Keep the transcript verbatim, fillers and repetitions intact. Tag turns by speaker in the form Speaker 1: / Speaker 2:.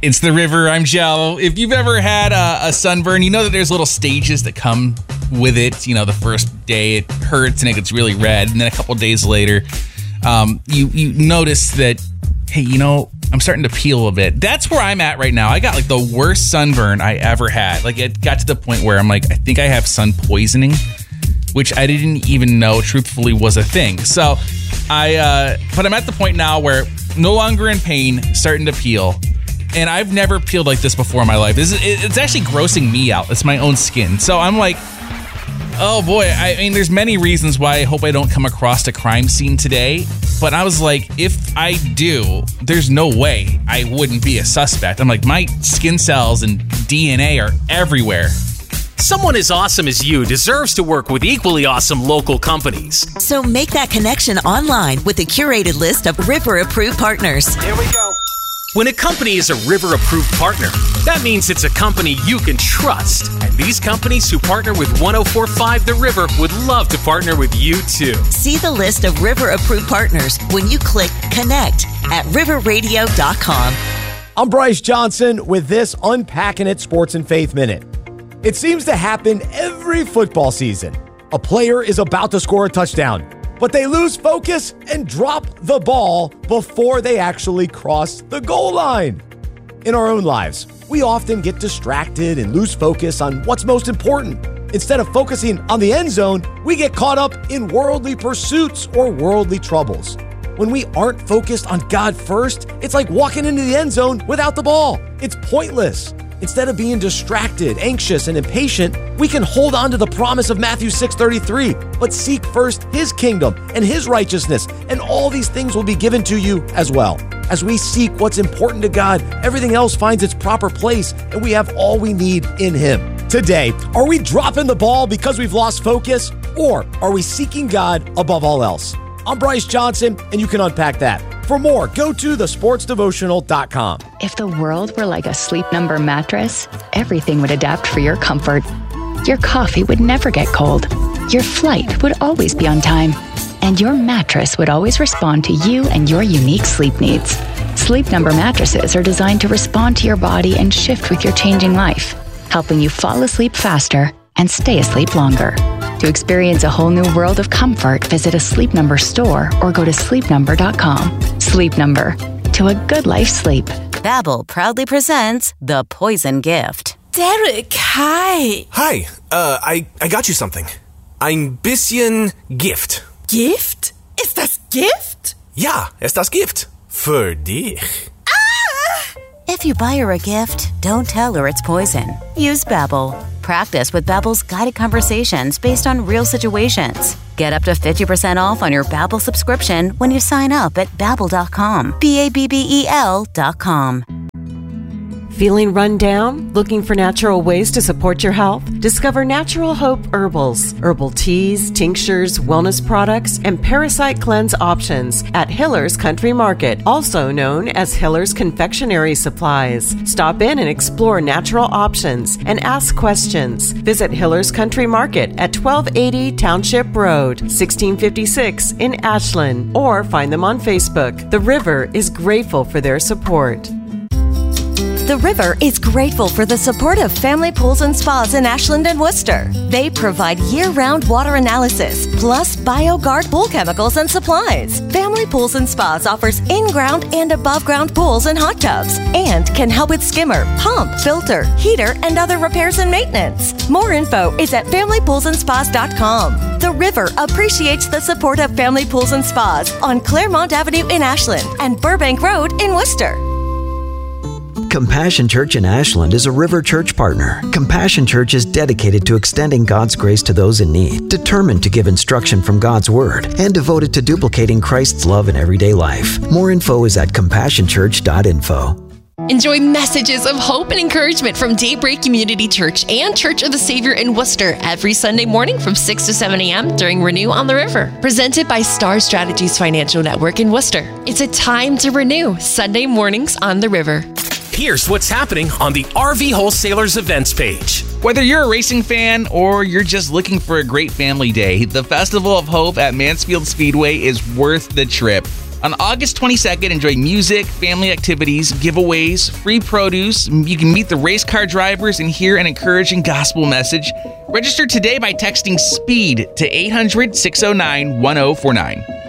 Speaker 1: It's the river. I'm Joe. If you've ever had a, a sunburn, you know that there's little stages that come with it. You know, the first day it hurts and it gets really red. And then a couple days later, um, you, you notice that, hey, you know, I'm starting to peel a bit. That's where I'm at right now. I got like the worst sunburn I ever had. Like it got to the point where I'm like, I think I have sun poisoning, which I didn't even know truthfully was a thing. So I, uh, but I'm at the point now where no longer in pain, starting to peel. And I've never peeled like this before in my life. This is, it's actually grossing me out. It's my own skin. So I'm like, oh boy. I mean, there's many reasons why I hope I don't come across a crime scene today. But I was like, if I do, there's no way I wouldn't be a suspect. I'm like, my skin cells and D N A are everywhere.
Speaker 2: Someone as awesome as you deserves to work with equally awesome local companies.
Speaker 3: So make that connection online with a curated list of River-approved partners.
Speaker 4: Here we go.
Speaker 2: When a company is a River-approved partner, that means it's a company you can trust. And these companies who partner with one oh four point five The River would love to partner with you too.
Speaker 3: See the list of River-approved partners when you click Connect at river radio dot com.
Speaker 5: I'm Bryce Johnson with this Unpacking It Sports and Faith Minute. It seems to happen every football season. A player is about to score a touchdown, but they lose focus and drop the ball before they actually cross the goal line. In our own lives, we often get distracted and lose focus on what's most important. Instead of focusing on the end zone, we get caught up in worldly pursuits or worldly troubles. When we aren't focused on God first, it's like walking into the end zone without the ball. It's pointless. Instead of being distracted, anxious, and impatient, we can hold on to the promise of Matthew six thirty-three. But seek first His kingdom and His righteousness, and all these things will be given to you as well. As we seek what's important to God, everything else finds its proper place, and we have all we need in Him. Today, are we dropping the ball because we've lost focus, or are we seeking God above all else? I'm Bryce Johnson, and you can unpack that. For more, go to the sports devotional dot com.
Speaker 6: If the world were like a Sleep Number mattress, everything would adapt for your comfort. Your coffee would never get cold. Your flight would always be on time. And your mattress would always respond to you and your unique sleep needs. Sleep Number mattresses are designed to respond to your body and shift with your changing life, helping you fall asleep faster and stay asleep longer. To experience a whole new world of comfort, visit a Sleep Number store or go to sleep number dot com. Sleep Number. To a good life sleep.
Speaker 3: Babbel proudly presents The Poison Gift.
Speaker 7: Derek, hi.
Speaker 4: Hi, uh, I, I got you something. Ein bisschen Gift.
Speaker 7: Gift? Ist das Gift?
Speaker 4: Ja, ist das Gift. Für dich.
Speaker 3: If you buy her a gift, don't tell her it's poison. Use Babbel. Practice with Babbel's guided conversations based on real situations. Get up to fifty percent off on your Babbel subscription when you sign up at babbel dot com. B A B B E L dot com.
Speaker 8: Feeling run down? Looking for natural ways to support your health? Discover Natural Hope Herbals, herbal teas, tinctures, wellness products, and parasite cleanse options at Hiller's Country Market, also known as Hiller's Confectionery Supplies. Stop in and explore natural options and ask questions. Visit Hiller's Country Market at twelve eighty Township Road, sixteen fifty-six in Ashland, or find them on Facebook. The River is grateful for their support.
Speaker 9: The River is grateful for the support of Family Pools and Spas in Ashland and Worcester. They provide year-round water analysis, plus BioGuard pool chemicals and supplies. Family Pools and Spas offers in-ground and above-ground pools and hot tubs, and can help with skimmer, pump, filter, heater, and other repairs and maintenance. More info is at family pools and spas dot com. The River appreciates the support of Family Pools and Spas on Claremont Avenue in Ashland and Burbank Road in Worcester.
Speaker 10: Compassion Church in Ashland is a River Church partner. Compassion Church is dedicated to extending God's grace to those in need, determined to give instruction from God's Word, and devoted to duplicating Christ's love in everyday life. More info is at compassion church dot info.
Speaker 11: Enjoy messages of hope and encouragement from Daybreak Community Church and Church of the Savior in Worcester every Sunday morning from six to seven a.m. during Renew on the River. Presented by Star Strategies Financial Network in Worcester. It's a time to renew, Sunday mornings on the River.
Speaker 2: Here's what's happening on the R V Wholesalers events page.
Speaker 1: Whether you're a racing fan or you're just looking for a great family day, the Festival of Hope at Mansfield Speedway is worth the trip. On August twenty-second, enjoy music, family activities, giveaways, free produce. You can meet the race car drivers and hear an encouraging gospel message. Register today by texting SPEED to eight hundred, six oh nine, one oh four nine.